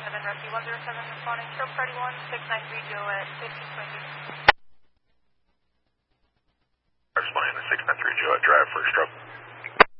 7 Rescue 107 responding. Stroke 31, 693 Joe at 1520. Responding to 693 Joe at drive for stroke.